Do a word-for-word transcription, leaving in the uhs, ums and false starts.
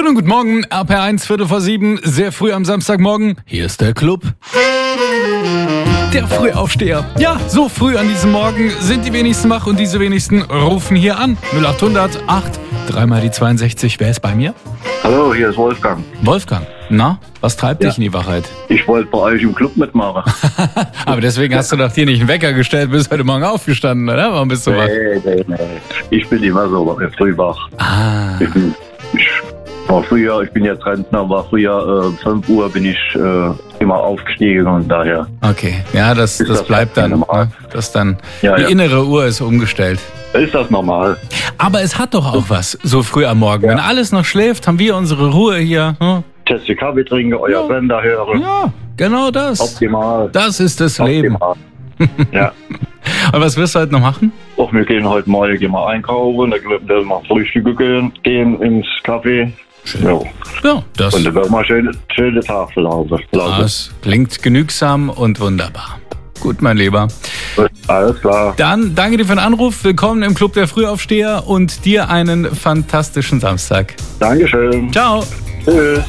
Schönen guten Morgen, R P R eins, Viertel vor sieben, sehr früh am Samstagmorgen. Hier ist der Club. Der Frühaufsteher. Ja, so früh an diesem Morgen sind die wenigsten wach und diese wenigsten rufen hier an. null acht hundert acht, dreimal die zweiundsechzig. Wer ist bei mir? Hallo, hier ist Wolfgang. Wolfgang. Na, was treibt Ja. dich in die Wachheit? Ich wollte bei euch im Club mitmachen. Aber deswegen hast du doch dir nicht einen Wecker gestellt, bist heute Morgen aufgestanden, oder? Warum bist du wach? Nee, nee, nee. Ich bin immer so früh wach. Ah, Ich, bin, ich war früher, ich bin jetzt Rentner, war früher äh, fünf Uhr bin ich äh, immer aufgestiegen und daher. okay. Ja, das, Ist das das bleibt dann. normal? Ne? Das dann Ja, die ja. innere Uhr ist umgestellt. Ist das normal? Aber es hat doch auch was, so früh am Morgen. Wenn alles noch schläft, haben wir unsere Ruhe hier. Hm? Teste Kaffee trinken, euer Ja. Sender hören. Ja, genau das. Optimal. Das ist das Leben. Optimal. Ja. Und was wirst du heute noch machen? Och, wir gehen heute Morgen gehen mal einkaufen, dann werden wir mal frühstücken gehen, gehen ins Café. Ja. Ja, das, Und dann werden wir schöne, schöne Tafel haben. das klingt genügsam und wunderbar. Gut, mein Lieber. Alles klar. Dann danke dir für den Anruf. Willkommen im Club der Frühaufsteher und dir einen fantastischen Samstag. Dankeschön. Ciao. Tschüss.